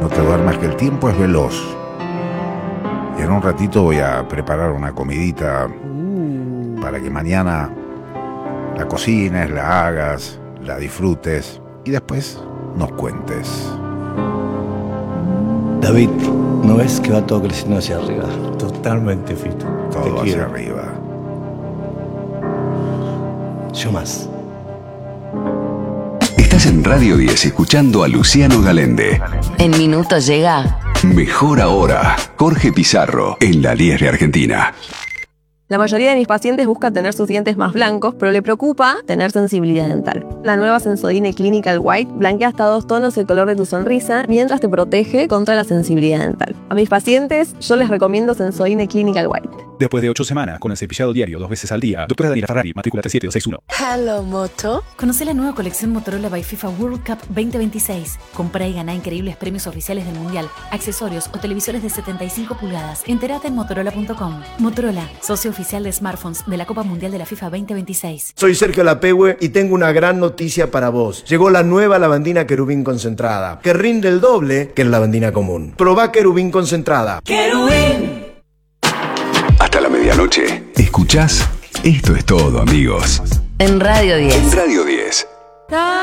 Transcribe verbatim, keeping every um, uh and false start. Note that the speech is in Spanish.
no te duermas, que el tiempo es veloz. Y en un ratito voy a preparar una comidita uh. para que mañana la cocines, la hagas, la disfrutes y después nos cuentes. David, ¿no ves que va todo creciendo hacia arriba? Totalmente, Fito. Todo Te hacia quiero. arriba. Yo más. Estás en Radio diez escuchando a Luciano Galende. En minutos llega Mejor Ahora, Jorge Pizarro, en la diez de Argentina. La mayoría de mis pacientes buscan tener sus dientes más blancos, pero le preocupa tener sensibilidad dental. La nueva Sensodyne Clinical White blanquea hasta dos tonos el color de tu sonrisa mientras te protege contra la sensibilidad dental. A mis pacientes yo les recomiendo Sensodyne Clinical White. Después de ocho semanas con el cepillado diario dos veces al día, doctora Daniela Ferrari, matrícula tres siete dos seis uno. Hello Moto. Conoce la nueva colección Motorola by FIFA World Cup veinte veintiséis. Comprá y ganá increíbles premios oficiales del Mundial, accesorios o televisores de setenta y cinco pulgadas. Entérate en motorola punto com. Motorola, socio oficial de smartphones de la Copa Mundial de la FIFA veinte veintiséis. Soy Sergio Lapehue y tengo una gran noticia para vos. Llegó la nueva lavandina Querubín concentrada, que rinde el doble que la lavandina común. Probá Querubín concentrada. ¡Querubín! Hasta la medianoche. Escuchás Esto es Todo, amigos. en Radio diez. En Radio diez.